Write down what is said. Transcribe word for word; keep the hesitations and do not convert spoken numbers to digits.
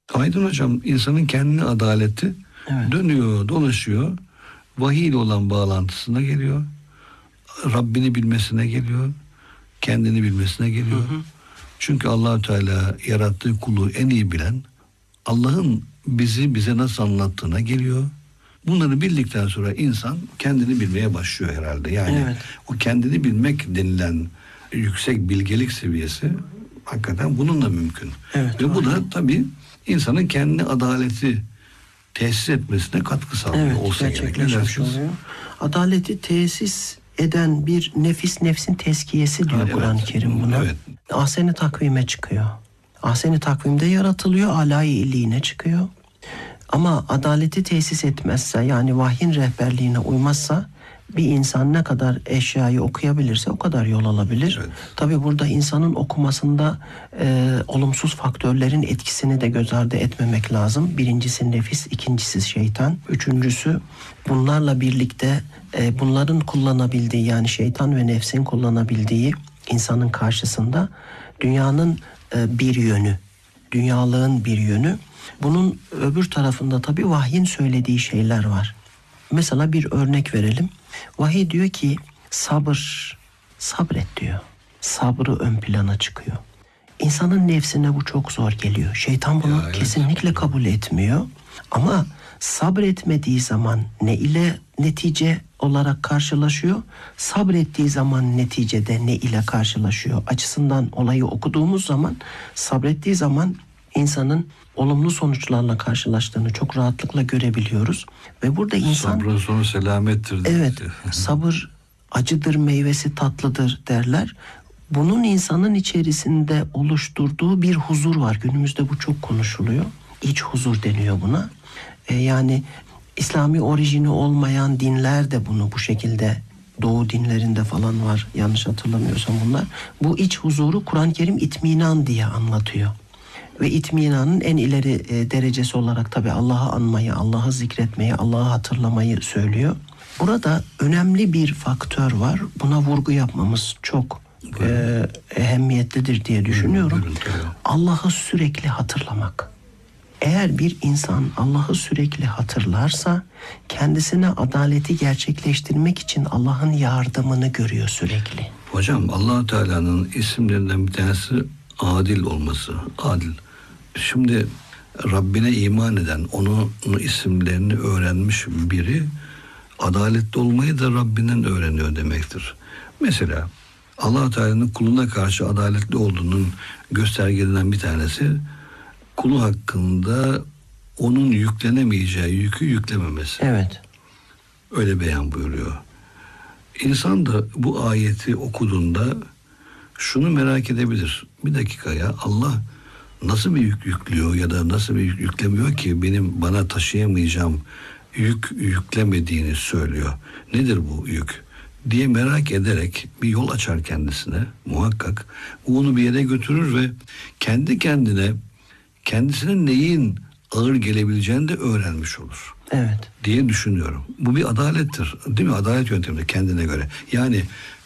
Aydın hocam, insanın kendine adaleti evet. dönüyor, dolaşıyor. Vahiy ile olan bağlantısına geliyor. Rabbini bilmesine geliyor. Kendini bilmesine geliyor. Hı hı. Çünkü Allah-u Teala yarattığı kulu en iyi bilen, Allah'ın bizi bize nasıl anlattığına geliyor. Bunları bildikten sonra insan kendini bilmeye başlıyor herhalde. Yani evet. o kendini bilmek denilen yüksek bilgelik seviyesi hakikaten bununla mümkün. Evet, ve bu da tabii insanın kendine adaleti tesis etmesine katkı sağlıyor. Evet, olsa gerek. oluyor. Adaleti tesis eden bir nefis, nefsin tezkiyesi diyor evet. Kur'an-ı Kerim buna. Evet. Ahsen-i takvime çıkıyor. Ahsen-i takvimde yaratılıyor, alâ-i illiğine çıkıyor. Ama adaleti tesis etmezse, yani vahyin rehberliğine uymazsa, bir insan ne kadar eşyayı okuyabilirse o kadar yol alabilir. Evet. Tabii burada insanın okumasında e, olumsuz faktörlerin etkisini de göz ardı etmemek lazım. Birincisi nefis, ikincisi şeytan, üçüncüsü bunlarla birlikte e, bunların kullanabildiği, yani şeytan ve nefsin kullanabildiği insanın karşısında dünyanın e, bir yönü, dünyalığın bir yönü. Bunun öbür tarafında tabii vahyin söylediği şeyler var. Mesela bir örnek verelim. Vahiy diyor ki sabır, sabret diyor. Sabrı ön plana çıkıyor. İnsanın nefsine bu çok zor geliyor. Şeytan bunu ya, kesinlikle evet. kabul etmiyor. Ama sabretmediği zaman ne ile netice olarak karşılaşıyor? Sabrettiği zaman neticede ne ile karşılaşıyor? Açısından olayı okuduğumuz zaman, sabrettiği zaman insanın olumlu sonuçlarla karşılaştığını çok rahatlıkla görebiliyoruz. Ve burada insan... Sabrın sonu selamettir. Evet, sabır acıdır, meyvesi tatlıdır derler. Bunun insanın içerisinde oluşturduğu bir huzur var. Günümüzde bu çok konuşuluyor. İç huzur deniyor buna. Ee, yani İslami orijini olmayan dinler de bunu bu şekilde, Doğu dinlerinde falan var yanlış hatırlamıyorsam bunlar. Bu iç huzuru Kur'an-ı Kerim itminan diye anlatıyor. Ve itminanın en ileri e, derecesi olarak tabii Allah'ı anmayı, Allah'ı zikretmeyi, Allah'ı hatırlamayı söylüyor. Burada önemli bir faktör var. Buna vurgu yapmamız çok e, ehemmiyetlidir diye düşünüyorum. Allah'ı sürekli hatırlamak. Eğer bir insan Allah'ı sürekli hatırlarsa kendisine adaleti gerçekleştirmek için Allah'ın yardımını görüyor sürekli. Hocam, Allah-u Teala'nın isimlerinden bir tanesi adil olması. Adil. Şimdi Rabbine iman eden, onun isimlerini öğrenmiş biri adaletli olmayı da Rabbinden öğreniyor demektir. Mesela Allah-u Teala'nın kuluna karşı adaletli olduğunun göstergelerinden bir tanesi kulu hakkında onun yüklenemeyeceği yükü yüklememesi. Evet. Öyle beyan buyuruyor. İnsan da bu ayeti okuduğunda şunu merak edebilir. Bir dakika ya, Allah nasıl bir yük yüklüyor ya da nasıl bir yük yüklemiyor ki benim bana taşıyamayacağım yük yüklemediğini söylüyor. Nedir bu yük diye merak ederek bir yol açar kendisine muhakkak. Onu bir yere götürür ve kendi kendine kendisine neyin ağır gelebileceğini de öğrenmiş olur. Evet. Diye düşünüyorum. Bu bir adalettir. Değil mi? Adalet yöntemi kendine göre. Yani